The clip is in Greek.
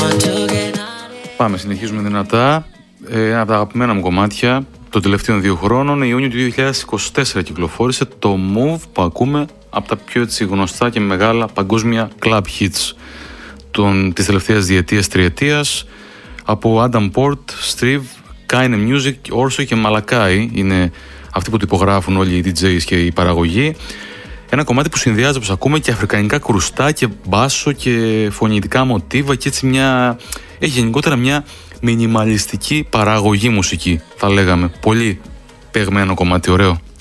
Πάμε, συνεχίζουμε δυνατά. Ένα από τα αγαπημένα μου κομμάτια των τελευταίων 2 χρόνων, Ιούνιο του 2024 κυκλοφόρησε το Move, που ακούμε από τα πιο έτσι γνωστά και μεγάλα παγκόσμια club hits της τελευταίας διετίας, τριετίας, από Adam Port, Strive, Kaine Music, Orso και Malakai είναι αυτοί που το υπογράφουν όλοι οι DJs και οι παραγωγοί. Ένα κομμάτι που συνδυάζει, όπως ακούμε, και αφρικανικά κρουστά και μπάσο και φωνητικά μοτίβα και έτσι έχει γενικότερα μια μινιμαλιστική παραγωγή μουσική, θα λέγαμε. Πολύ παιγμένο κομμάτι, ωραίο.